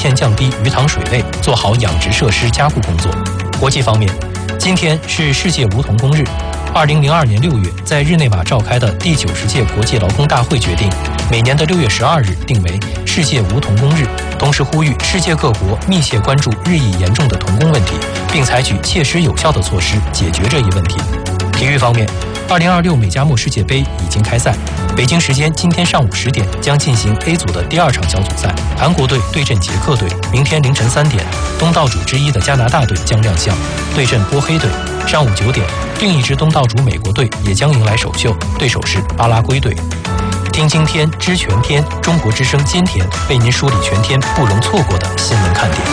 限降低鱼塘水位，做好养殖设施加固工作。国际方面，今天是世界梧桐公日。2002年6月，在日内瓦召开的第90届国际劳工大会决定，每年的6月12日定为世界梧桐公日，同时呼吁世界各国密切关注日益严重的童工问题，并采取切实有效的措施解决这一问题。体育方面，2026美加墨世界杯已经开赛，北京时间今天上午10点将进行 A 组的第2场小组赛，韩国队对阵捷克队。明天凌晨3点，东道主之一的加拿大队将亮相，对阵波黑队。上午9点，另一支东道主美国队也将迎来首秀，对手是巴拉圭队。听今天知全天，中国之声今天为您梳理全天不容错过的新闻看点。